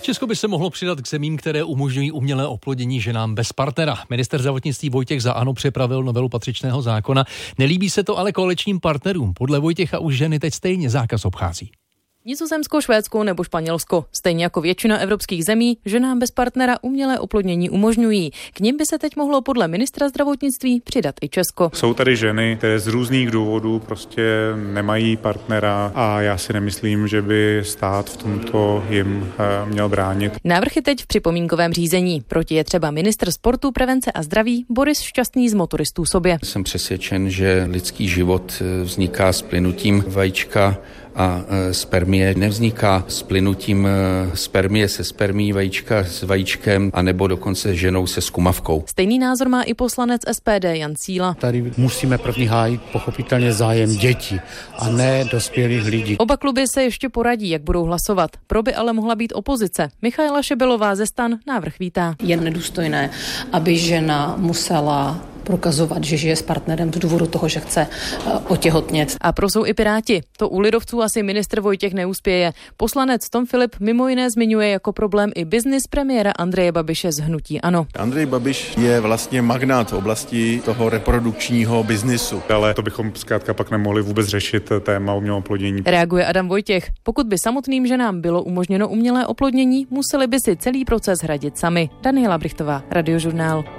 Česko by se mohlo přidat k zemím, které umožňují umělé oplodnění ženám bez partnera. Minister zdravotnictví Vojtěch za ANO připravil novelu patřičného zákona. Nelíbí se to ale koaličním partnerům. Podle Vojtěcha už ženy teď stejně zákaz obchází. Nizozemsko, Švédsko nebo Španělsko. Stejně jako většina evropských zemí, ženám bez partnera umělé oplodnění umožňují. K nim by se teď mohlo podle ministra zdravotnictví přidat i Česko. Jsou tady ženy, které z různých důvodů prostě nemají partnera a já si nemyslím, že by stát v tomto jim měl bránit. Návrh je teď v připomínkovém řízení. Proti je třeba ministr sportu, prevence a zdraví Boris Šťastný z Motoristů sobě. Jsem přesvědčen, že lidský život vzniká s plynutím vajíčka a spermie nevzniká s plynutím spermie se spermií, vajíčka s vajíčkem a nebo dokonce ženou se skumavkou. Stejný názor má i poslanec SPD Jan Síla. Tady musíme první hájit pochopitelně zájem dětí a ne dospělých lidí. Oba kluby se ještě poradí, jak budou hlasovat. Pro by ale mohla být opozice. Michaela Šebelová ze STAN návrh vítá. Je nedůstojné, aby žena musela prokazovat, že žije s partnerem z důvodu toho, že chce otěhotnět. A pro jsou i Piráti. To u lidovců asi ministr Vojtěch neuspěje. Poslanec Tom Filip mimo jiné zmiňuje jako problém i biznis premiéra Andreje Babiše z hnutí ANO. Andrej Babiš je vlastně magnát v oblasti toho reprodukčního biznisu. Ale to bychom zkrátka pak nemohli vůbec řešit téma umělého oplodnění. Reaguje Adam Vojtěch. Pokud by samotným ženám bylo umožněno umělé oplodnění, museli by si celý proces hradit sami. Daniela Brichtová, Radiožurnál.